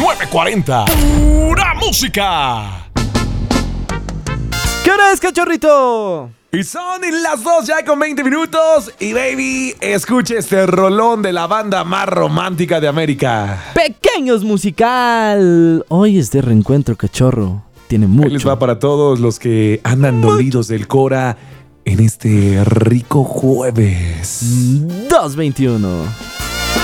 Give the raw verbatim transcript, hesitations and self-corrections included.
nueve cuarenta. Pura música. ¿Qué hora es, cachorrito? Y son las dos ya con veinte minutos. Y baby, escuche este rolón de la banda más romántica de América. Pequeños Musical. Hoy es de reencuentro, cachorro. Tiene mucho. Ahí les va para todos los que andan dolidos del Cora en este rico jueves. dos veintiuno.